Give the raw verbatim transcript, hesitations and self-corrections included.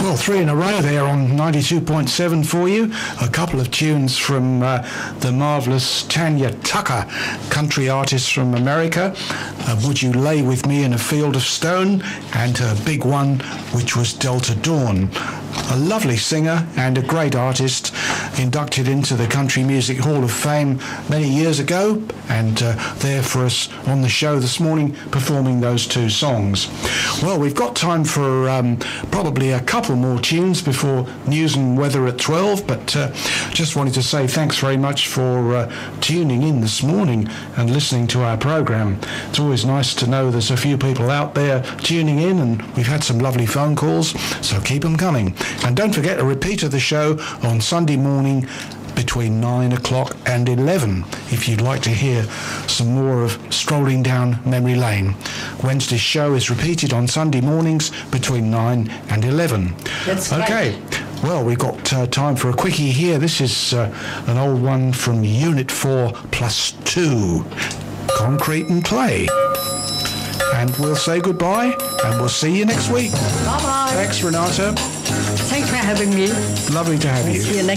Well, three in a row there on ninety-two point seven for you. A couple of tunes from uh, the marvellous Tanya Tucker, country artist from America. Uh, Would You Lay With Me in a Field of Stone? And her big one, which was Delta Dawn. A lovely singer and a great artist, inducted into the Country Music Hall of Fame many years ago, and uh, there for us on the show this morning performing those two songs. Well, we've got time for um, probably a couple more tunes before news and weather at twelve, but uh, just wanted to say thanks very much for uh, tuning in this morning and listening to our program. It's always nice to know there's a few people out there tuning in, and we've had some lovely phone calls, so keep them coming. And don't forget a repeat of the show on Sunday morning between nine o'clock and eleven if you'd like to hear some more of Strolling Down Memory Lane. Wednesday's show is repeated on Sunday mornings between nine and eleven. That's okay. Right. Well, we've got uh, time for a quickie here. This is uh, an old one from Unit four plus two, Concrete and Clay. And we'll say goodbye, and we'll see you next week. Bye-bye. Thanks, Renata. Thanks for having me. Lovely to have you. See you next